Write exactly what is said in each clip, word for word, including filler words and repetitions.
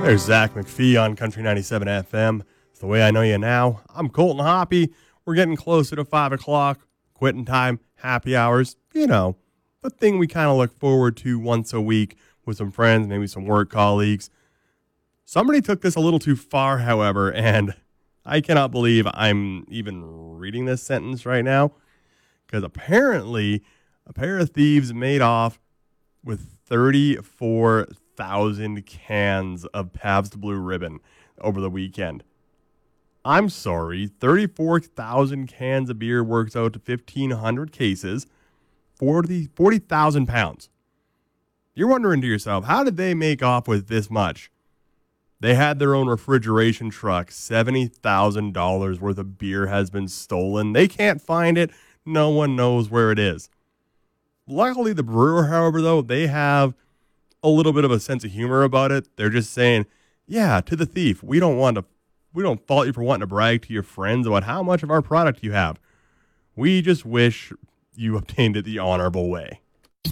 There's Zach McPhee on Country ninety-seven F M. It's the way I know you now. I'm Colton Hoppy. We're getting closer to five o'clock. Quitting time, happy hours. You know, the thing we kind of look forward to once a week with some friends, maybe some work colleagues. Somebody took this a little too far, however, and I cannot believe I'm even reading this sentence right now, because apparently a pair of thieves made off with thirty-four thousand cans of Pabst Blue Ribbon over the weekend. I'm sorry, thirty-four thousand cans of beer works out to fifteen hundred cases, forty thousand pounds. You're wondering to yourself, how did they make off with this much? They had their own refrigeration truck. seventy thousand dollars worth of beer has been stolen. They can't find it. No one knows where it is. Luckily, the brewer, however, though, they have a little bit of a sense of humor about it. They're just saying, yeah, to the thief, we don't want to, we don't fault you for wanting to brag to your friends about how much of our product you have. We just wish you obtained it the honorable way.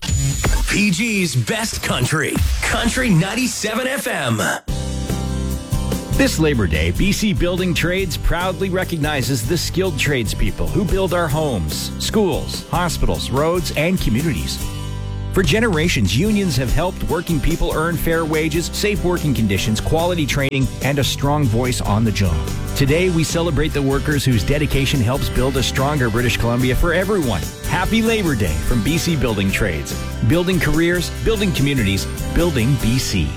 P G's Best Country, Country ninety-seven F M. This Labor Day, B C Building Trades proudly recognizes the skilled tradespeople who build our homes, schools, hospitals, roads, and communities. For generations, unions have helped working people earn fair wages, safe working conditions, quality training, and a strong voice on the job. Today, we celebrate the workers whose dedication helps build a stronger British Columbia for everyone. Happy Labor Day from B C Building Trades. Building careers, building communities, building B C.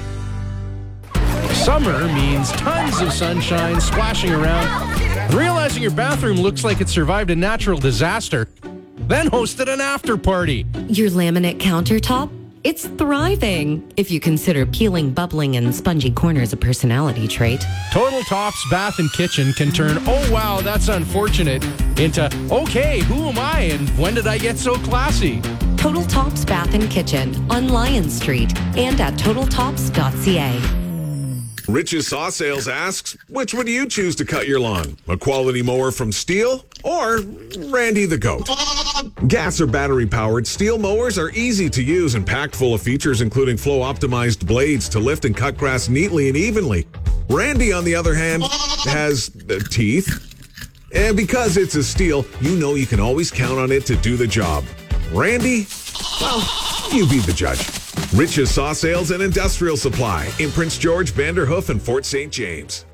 Summer means tons of sunshine splashing around, realizing your bathroom looks like it survived a natural disaster, then hosted an after party. Your laminate countertop? It's thriving, if you consider peeling, bubbling, and spongy corners a personality trait. Total Tops Bath and Kitchen can turn, oh wow, that's unfortunate, into, okay, who am I and when did I get so classy? Total Tops Bath and Kitchen on Lyon Street and at total tops dot c a. Rich's Saw Sales asks, which would you choose to cut your lawn? A quality mower from Steel or Randy the Goat? Gas or battery-powered Steel mowers are easy to use and packed full of features including flow-optimized blades to lift and cut grass neatly and evenly. Randy, on the other hand, has uh, teeth. And because it's a Steel, you know you can always count on it to do the job. Randy, well, you be the judge. Rich's Saw Sales and Industrial Supply in Prince George, Vanderhoof, and Fort Saint James.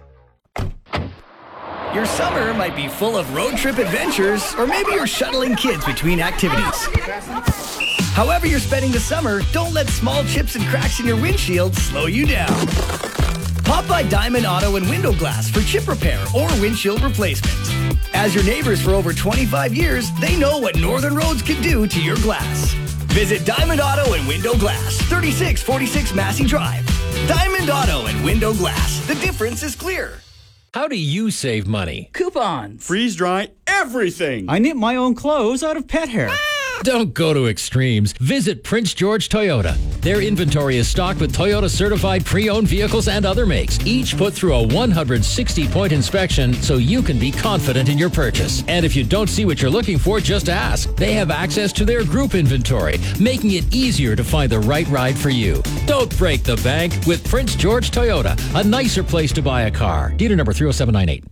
Your summer might be full of road trip adventures, or maybe you're shuttling kids between activities. However you're spending the summer, don't let small chips and cracks in your windshield slow you down. Pop by Diamond Auto and Window Glass for chip repair or windshield replacement. As your neighbors for over twenty-five years, they know what Northern Roads can do to your glass. Visit Diamond Auto and Window Glass, thirty-six forty-six Massey Drive. Diamond Auto and Window Glass. The difference is clear. How do you save money? Coupons. Freeze dry everything. I knit my own clothes out of pet hair. Don't go to extremes. Visit Prince George Toyota. Their inventory is stocked with Toyota certified pre-owned vehicles and other makes, each put through a one hundred sixty point inspection so you can be confident in your purchase. And if you don't see what you're looking for, just ask. They have access to their group inventory, making it easier to find the right ride for you. Don't break the bank with Prince George Toyota, a nicer place to buy a car. Dealer number three oh seven nine eight.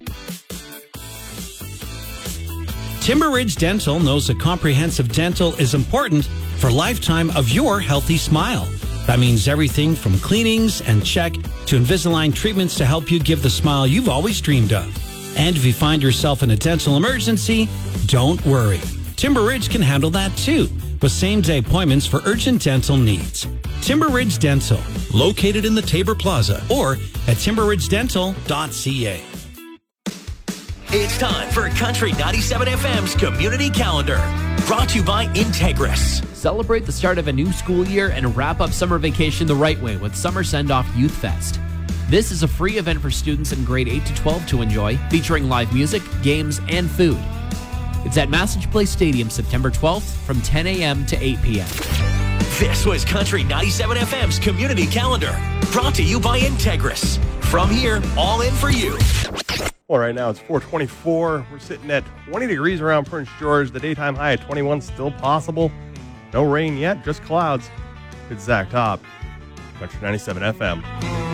Timber Ridge Dental knows that comprehensive dental is important for a lifetime of your healthy smile. That means everything from cleanings and check to Invisalign treatments to help you give the smile you've always dreamed of. And if you find yourself in a dental emergency, don't worry. Timber Ridge can handle that too, with same-day appointments for urgent dental needs. Timber Ridge Dental, located in the Tabor Plaza or at timber ridge dental dot c a. It's time for Country ninety-seven F M's Community Calendar. Brought to you by Integris. Celebrate the start of a new school year and wrap up summer vacation the right way with Summer Send-Off Youth Fest. This is a free event for students in grade eight to twelve to enjoy, featuring live music, games, and food. It's at Massage Place Stadium September twelfth from ten a.m. to eight p.m. This was Country ninety-seven F M's Community Calendar. Brought to you by Integris. From here, all in for you. Well, right now it's four twenty-four. We're sitting at twenty degrees around Prince George. The daytime high at twenty-one, still possible. No rain yet, just clouds. It's Zach Top, Country ninety-seven F M.